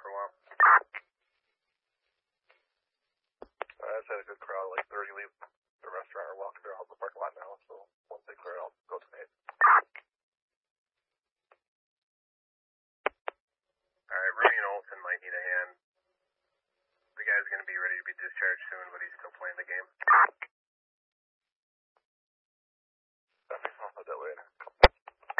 for a while. I just had a good crowd, like 30 leave the restaurant or walking around the parking lot now, so once they clear it, I'll go tonight. Alright, Rooney and Olsen might need a hand. The guy's going to be ready to be discharged soon, but he's still playing the game.